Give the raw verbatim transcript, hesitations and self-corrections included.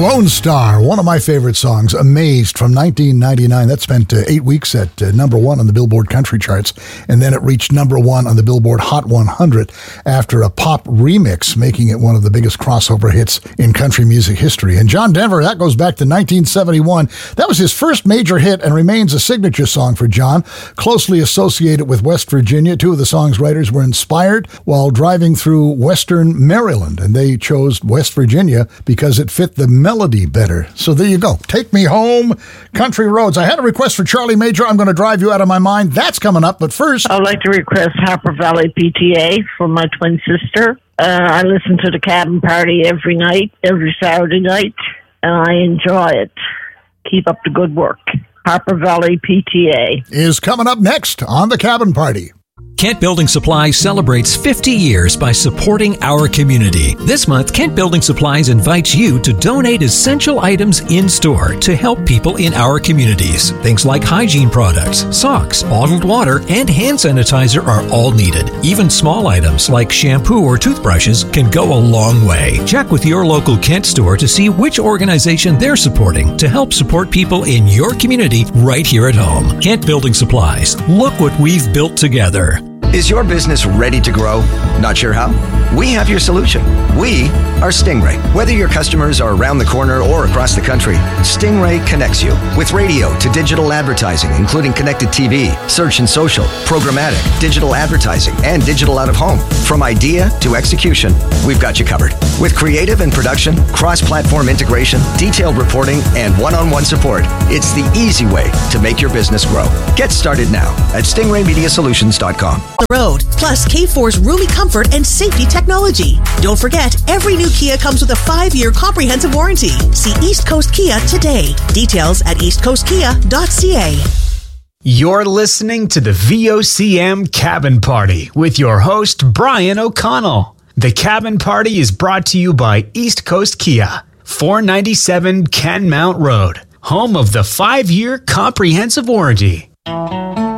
Lone Star, one of my favorite songs, Amazed, from nineteen ninety-nine. That spent uh, eight weeks at uh, number one on the Billboard Country Charts, and then it reached number one on the Billboard Hot one hundred after a pop remix, making it one of the biggest crossover hits in country music history. And John Denver, that goes back to nineteen seventy-one. That was his first major hit and remains a signature song for John, closely associated with West Virginia. Two of the song's writers were inspired while driving through western Maryland, and they chose West Virginia because it fit the melody better. So there you go. Take Me Home, Country Roads. I had a request for Charlie Major. I'm going to drive you out of my mind. That's coming up. But first, I'd like to request Harper Valley P T A for my twin sister. Uh, I listen to the Cabin Party every night, every Saturday night, and I enjoy it. Keep up the good work. Harper Valley P T A is coming up next on the Cabin Party. Kent Building Supplies celebrates fifty years by supporting our community. This month, Kent Building Supplies invites you to donate essential items in-store to help people in our communities. Things like hygiene products, socks, bottled water, and hand sanitizer are all needed. Even small items like shampoo or toothbrushes can go a long way. Check with your local Kent store to see which organization they're supporting to help support people in your community right here at home. Kent Building Supplies. Look what we've built together. Is your business ready to grow? Not sure how? We have your solution. We are Stingray. Whether your customers are around the corner or across the country, Stingray connects you with radio to digital advertising, including connected T V, search and social, programmatic, digital advertising, and digital out-of-home. From idea to execution, we've got you covered. With creative and production, cross-platform integration, detailed reporting, and one-on-one support, it's the easy way to make your business grow. Get started now at stingray media solutions dot com. The road, plus K four's roomy comfort and safety technology. Don't forget, every new Kia comes with a five-year comprehensive warranty. See East Coast Kia today. Details at east coast kia dot c a. You're listening to the V O C M Cabin Party with your host, Brian O'Connell. The Cabin Party is brought to you by East Coast Kia, four ninety-seven Kenmount Road, home of the five-year comprehensive warranty.